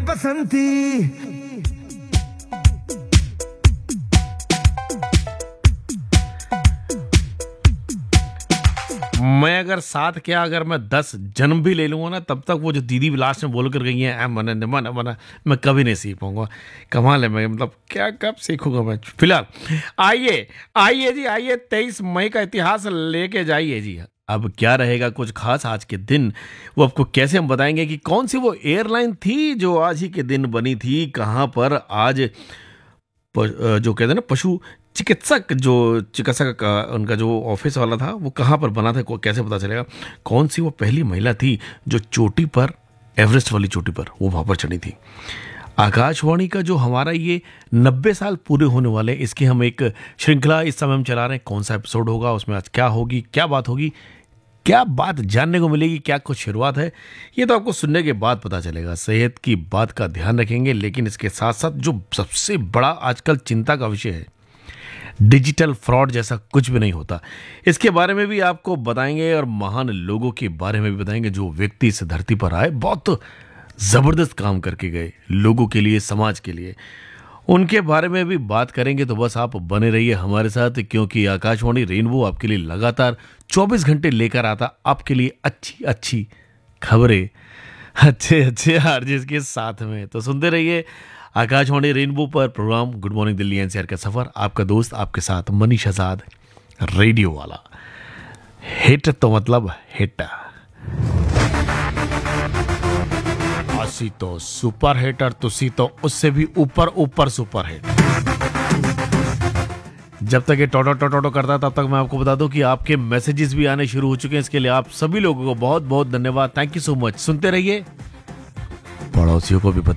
बसंती। मैं अगर साथ क्या, अगर मैं 10 जन्म भी ले लूंगा ना, तब तक वो जो दीदी लास्ट में बोल कर गई हैं मन मन मन, मैं कभी नहीं सीख पाऊंगा। कमाल है। मैं मतलब क्या कब सीखूंगा मैं। फिलहाल आइए आइए जी, आइए 23 मई का इतिहास लेके जाइए जी। अब क्या रहेगा कुछ खास आज के दिन, वो आपको कैसे हम बताएंगे कि कौन सी वो एयरलाइन थी जो आज ही के दिन बनी थी, कहाँ पर आज जो कहते हैं ना पशु चिकित्सक, जो चिकित्सक का उनका जो ऑफिस वाला था वो कहाँ पर बना था, कैसे पता चलेगा। कौन सी वो पहली महिला थी जो चोटी पर, एवरेस्ट वाली चोटी पर वो वहाँ पर चढ़ी थी। आकाशवाणी का जो हमारा ये 90 साल पूरे होने वाले, इसकी हम एक श्रृंखला इस समय हम चला रहे हैं। कौन सा एपिसोड होगा, उसमें आज क्या होगी, क्या बात होगी, क्या बात जानने को मिलेगी, क्या कुछ शुरुआत है, ये तो आपको सुनने के बाद पता चलेगा। सेहत की बात का ध्यान रखेंगे, लेकिन इसके साथ साथ जो सबसे बड़ा आजकल चिंता का विषय है, डिजिटल फ्रॉड जैसा कुछ भी नहीं होता, इसके बारे में भी आपको बताएंगे। और महान लोगों के बारे में भी बताएंगे जो व्यक्ति इस धरती पर आए, बहुत ज़बरदस्त काम करके गए लोगों के लिए, समाज के लिए, उनके बारे में भी बात करेंगे। तो बस आप बने रहिए हमारे साथ, क्योंकि आकाशवाणी रेनबो आपके लिए लगातार 24 घंटे लेकर आता आपके लिए अच्छी अच्छी खबरें, अच्छे अच्छे आरजेस के साथ में। तो सुनते रहिए आकाशवाणी रेनबो पर programme good morning Delhi NCR का सफर। आपका दोस्त आपके साथ मनीष आजाद, रेडियो वाला। हिट तो मतलब हिट, असी तो सुपर हिटर, तुसी तो उससे भी ऊपर ऊपर सुपर हिट। जब तक ये टोटो टोटो करता है, तब तक मैं आपको बता दूं कि आपके मैसेजेस भी आने शुरू हो चुके हैं। इसके लिए आप सभी लोगों को बहुत बहुत धन्यवाद, थैंक यू सो मच। सुनते रहिए, पड़ोसियों को भी